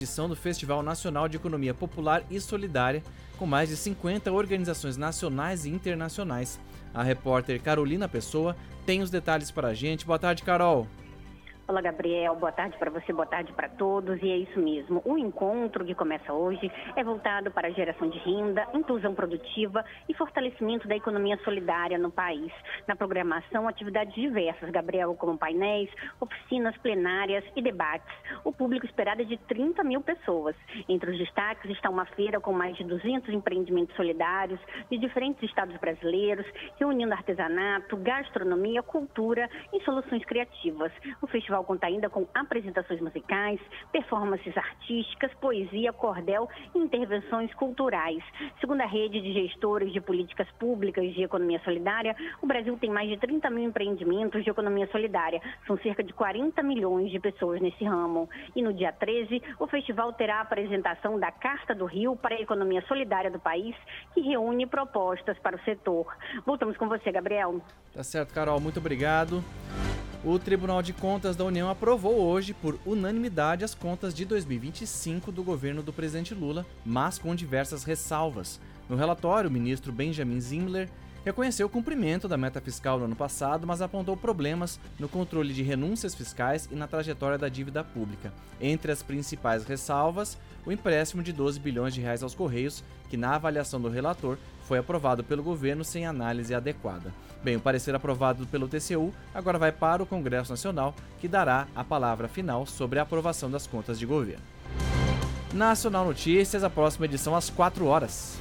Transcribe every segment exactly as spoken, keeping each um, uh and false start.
edição do Festival Nacional de Economia Popular e Solidária, com mais de cinquenta organizações nacionais e internacionais. A repórter Carolina Pessoa tem os detalhes para a gente. Boa tarde, Carol. Olá, Gabriel. Boa tarde para você, boa tarde para todos. E é isso mesmo. O encontro que começa hoje é voltado para a geração de renda, inclusão produtiva e fortalecimento da economia solidária no país. Na programação, atividades diversas, Gabriel, como painéis, oficinas plenárias e debates. O público esperado é de trinta mil pessoas. Entre os destaques está uma feira com mais de duzentos empreendimentos solidários de diferentes estados brasileiros, reunindo artesanato, gastronomia, cultura e soluções criativas. O festival conta ainda com apresentações musicais, performances artísticas, poesia, cordel e intervenções culturais. Segundo a rede de gestores de políticas públicas de economia solidária, o Brasil tem mais de trinta mil empreendimentos de economia solidária. São cerca de quarenta milhões de pessoas nesse ramo. E no dia treze, o festival terá a apresentação da Carta do Rio para a Economia Solidária do país, que reúne propostas para o setor. Voltamos com você, Gabriel. Tá certo, Carol. Muito obrigado. O Tribunal de Contas da União aprovou hoje, por unanimidade, as contas de dois mil e vinte e cinco do governo do presidente Lula, mas com diversas ressalvas. No relatório, o ministro Benjamin Zimler reconheceu o cumprimento da meta fiscal no ano passado, mas apontou problemas no controle de renúncias fiscais e na trajetória da dívida pública. Entre as principais ressalvas, o empréstimo de doze bilhões de reais aos Correios, que na avaliação do relator foi aprovado pelo governo sem análise adequada. Bem, o parecer aprovado pelo T C U agora vai para o Congresso Nacional, que dará a palavra final sobre a aprovação das contas de governo. Nacional Notícias, a próxima edição às quatro horas.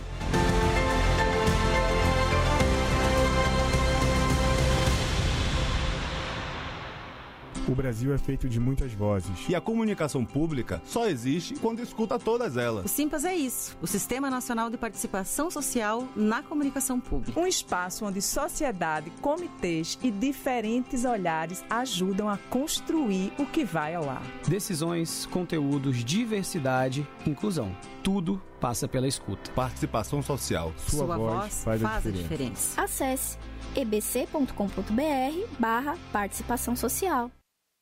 O Brasil é feito de muitas vozes. E a comunicação pública só existe quando escuta todas elas. O Simpas é isso, o Sistema Nacional de Participação Social na Comunicação Pública. Um espaço onde sociedade, comitês e diferentes olhares ajudam a construir o que vai ao ar. Decisões, conteúdos, diversidade, inclusão. Tudo passa pela escuta. Participação social. Sua, Sua voz, voz faz, faz a, diferença. a diferença. Acesse e b c ponto com ponto b r barra participação social.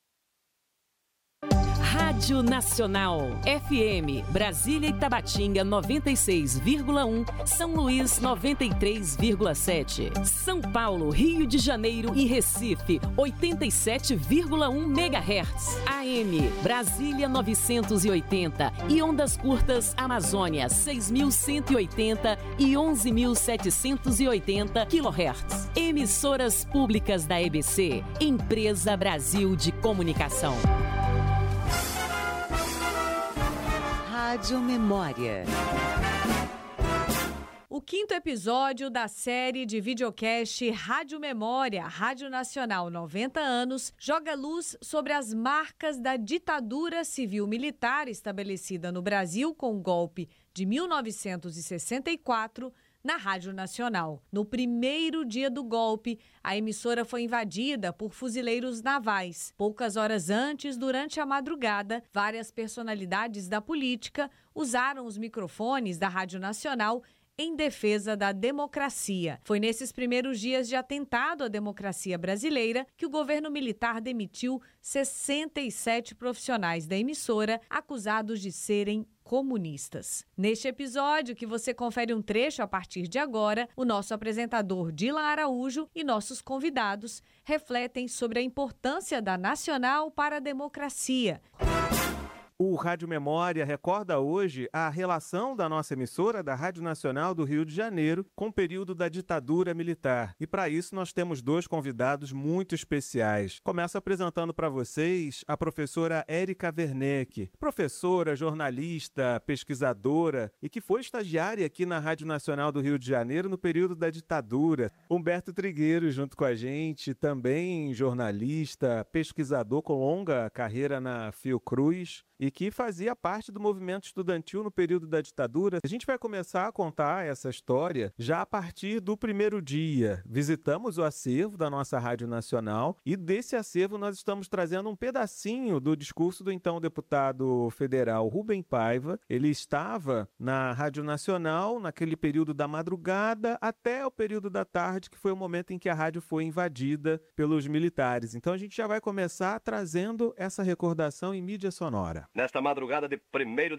Rádio Nacional, F M, Brasília e Tabatinga noventa e seis vírgula um, São Luís noventa e três vírgula sete, São Paulo, Rio de Janeiro e Recife oitenta e sete vírgula um megahertz, A M, Brasília novecentos e oitenta e ondas curtas Amazônia seis mil cento e oitenta e onze mil setecentos e oitenta quilohertz. Emissoras públicas da E B C, Empresa Brasil de Comunicação. Rádio Memória. O quinto episódio da série de videocast Rádio Memória, Rádio Nacional noventa anos, joga luz sobre as marcas da ditadura civil-militar estabelecida no Brasil com o golpe de mil novecentos e sessenta e quatro, na Rádio Nacional. No primeiro dia do golpe, a emissora foi invadida por fuzileiros navais. Poucas horas antes, durante a madrugada, várias personalidades da política usaram os microfones da Rádio Nacional em defesa da democracia. Foi nesses primeiros dias de atentado à democracia brasileira que o governo militar demitiu sessenta e sete profissionais da emissora acusados de serem comunistas. Neste episódio, que você confere um trecho a partir de agora, o nosso apresentador Dilan Araújo e nossos convidados refletem sobre a importância da Nacional para a democracia. O Rádio Memória recorda hoje a relação da nossa emissora, da Rádio Nacional do Rio de Janeiro, com o período da ditadura militar. E para isso nós temos dois convidados muito especiais. Começo apresentando para vocês a professora Érica Werneck, professora, jornalista, pesquisadora e que foi estagiária aqui na Rádio Nacional do Rio de Janeiro no período da ditadura. Humberto Trigueiro junto com a gente, também jornalista, pesquisador com longa carreira na Fiocruz e que fazia parte do movimento estudantil no período da ditadura. A gente vai começar a contar essa história já a partir do primeiro dia. Visitamos o acervo da nossa Rádio Nacional e desse acervo nós estamos trazendo um pedacinho do discurso do então deputado federal Rubem Paiva. Ele estava na Rádio Nacional naquele período da madrugada até o período da tarde, que foi o momento em que a rádio foi invadida pelos militares. Então a gente já vai começar trazendo essa recordação em mídia sonora. Nesta madrugada de primeiro